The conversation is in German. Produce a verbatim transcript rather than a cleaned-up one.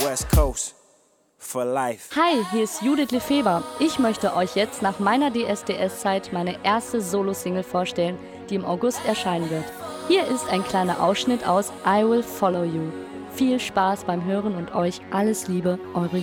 West Coast for life. Hi, hier ist Judith Lefeber. Ich möchte euch jetzt nach meiner D S D S-Zeit meine erste Solo-Single vorstellen, die im August erscheinen wird. Hier ist ein kleiner Ausschnitt aus I Will Follow You. Viel Spaß beim Hören und euch alles Liebe, eure